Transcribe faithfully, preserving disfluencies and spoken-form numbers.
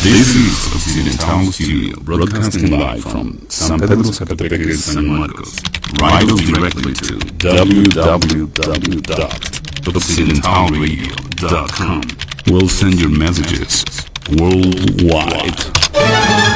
This is Occidental Studio, broadcasting live from San Pedro Zacatepec, San Marcos. Write directly to w w w dot occidental radio dot com. We'll send your messages worldwide.